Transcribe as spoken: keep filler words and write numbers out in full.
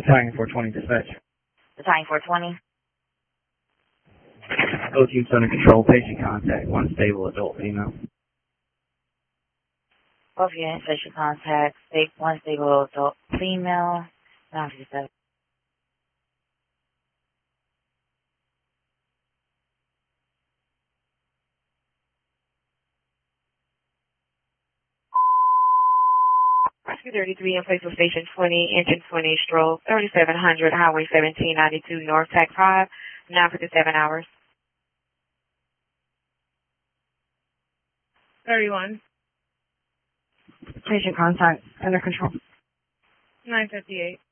Battalion four twenty dispatch. Battalion four twenty. Both units under control. Patient contact. One stable adult female. Both units, patient contact. State one stable adult female. nine fifty-seven. Rescue thirty-three in place of Station twenty, Engine twenty, stroke thirty-seven hundred, Highway seventeen ninety-two North, Tac five, nine fifty-seven hours. thirty-one. Patient contact under control. nine fifty-eight.